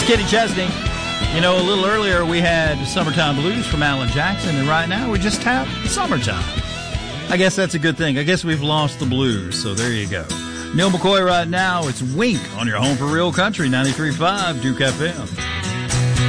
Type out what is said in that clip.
Kenny Chesney. You know, a little earlier we had Summertime Blues from Alan Jackson, and right now we just have Summertime. I guess that's a good thing. I guess we've lost the blues, so there you go. Neil McCoy right now, it's Wink on your home for real country, 93.5 Duke FM.